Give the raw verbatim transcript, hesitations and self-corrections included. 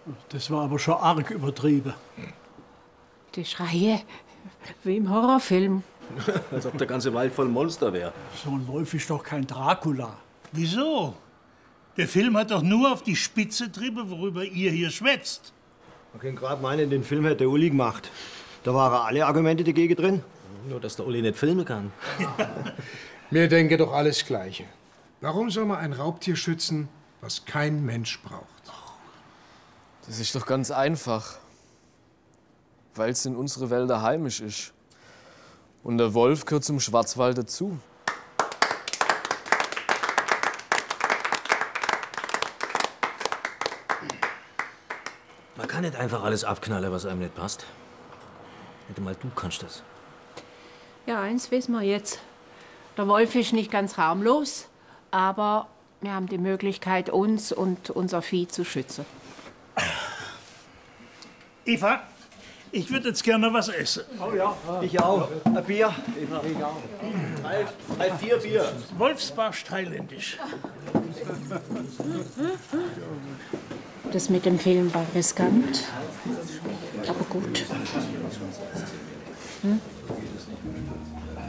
Das war aber schon arg übertrieben. Die Schreie, wie im Horrorfilm. Als ob der ganze Wald voll Monster wäre. So ein Wolf ist doch kein Dracula. Wieso? Der Film hat doch nur auf die Spitze getrieben, worüber ihr hier schwätzt. Man kann gerade meinen, den Film hätte der Uli gemacht. Da waren alle Argumente dagegen drin. Nur, dass der Uli nicht filmen kann. Mir denke doch alles Gleiche. Warum soll man ein Raubtier schützen, was kein Mensch braucht? Das ist doch ganz einfach. Weil es in unsere Wälder heimisch ist. Und der Wolf gehört zum Schwarzwald dazu. Man kann nicht einfach alles abknallen, was einem nicht passt. Nicht einmal du kannst das. Ja, eins wissen wir jetzt. Der Wolf ist nicht ganz harmlos, aber wir haben die Möglichkeit, uns und unser Vieh zu schützen. Eva, ich würde jetzt gerne was essen. Oh ja, ich auch. Ein Bier. Eva, ich auch. Drei, drei, vier Bier. Wolfsbarsch thailändisch. Das mit dem Film war riskant, aber gut. Hm?